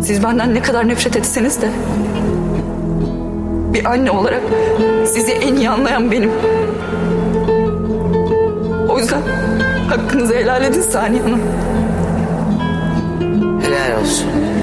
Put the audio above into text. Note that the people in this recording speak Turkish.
Siz benden ne kadar nefret etseniz de bir anne olarak sizi en iyi anlayan benim. O yüzden hakkınızı helal edin Saniye Hanım. Helal olsun.